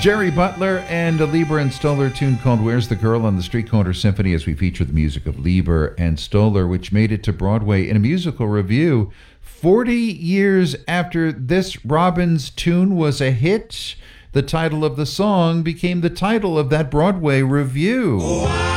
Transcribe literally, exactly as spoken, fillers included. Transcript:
Jerry Butler and a Lieber and Stoller tune called Where's the Girl on the Street Corner Symphony, as we feature the music of Lieber and Stoller, which made it to Broadway in a musical review. Forty years after this Robbins tune was a hit, the title of the song became the title of that Broadway review.